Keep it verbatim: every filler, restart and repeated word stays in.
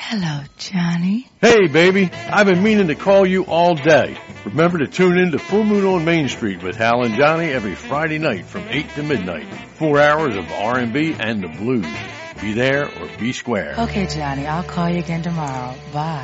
Hello, Johnny. Hey, baby. I've been meaning to call you all day. Remember to tune in to Full Moon on Main Street with Hal and Johnny every Friday night from eight to midnight. Four hours of R and B and the blues. Be there or be square. Okay, Johnny. I'll call you again tomorrow. Bye.